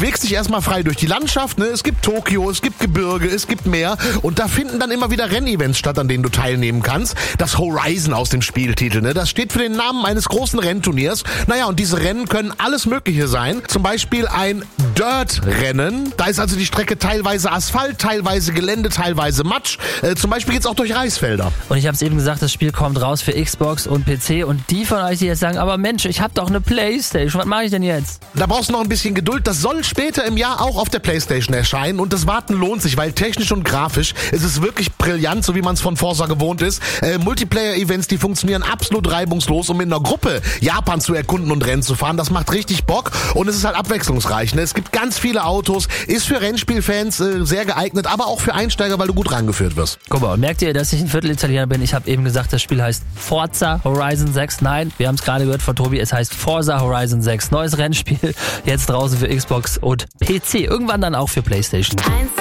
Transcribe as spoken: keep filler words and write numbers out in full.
bewegst dich erstmal frei durch die Landschaft, ne? Es gibt Tokio, es gibt Gebirge, es gibt Meer und da finden dann immer wieder Rennevents statt, an denen du teilnehmen kannst. Das Horizon aus dem Spieltitel, ne? Das steht für den Namen eines großen Rennturniers. Naja, und diese Rennen können alles Mögliche sein. Zum Beispiel ein Dirt-Rennen. Da ist also die Strecke teilweise Asphalt, teilweise Gelände, teilweise Matsch. Äh, zum Beispiel geht's auch durch Reisfelder. Und ich habe es eben gesagt, das Spiel kommt raus für Xbox und P C und die von euch, die jetzt sagen, aber Mensch, ich habe doch eine Playstation, was mache ich denn jetzt? Da brauchst du noch ein bisschen Geduld. Das soll später im Jahr auch auf der Playstation erscheinen und das Warten lohnt sich, weil technisch und grafisch ist es wirklich brillant, so wie man es von Forza gewohnt ist. Äh, Multiplayer-Events, die funktionieren absolut reibungslos, um in einer Gruppe Japan zu erkunden und Rennen zu fahren. Das macht richtig Bock und es ist halt abwechslungsreich. Ne? Es gibt ganz viele Autos, ist für Rennspielfans äh, sehr geeignet, aber auch für Einsteiger, weil du gut rangeführt wirst. Guck mal, und merkt ihr, dass ich ein Viertel-Italiener bin? Ich habe eben gesagt, das Spiel heißt Forza Horizon sechs. Nein, wir haben es gerade gehört von Tobi, es heißt Forza Horizon sechs. Neues Rennspiel, jetzt draußen für Xbox und P C. Irgendwann dann auch für PlayStation. eins